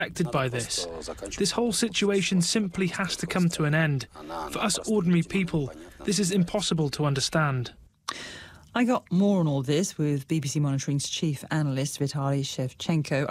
affected by this. This whole situation simply has to come to an end. For us ordinary people, this is impossible to understand. I got more on all this with BBC Monitoring's chief analyst, Vitaly Shevchenko.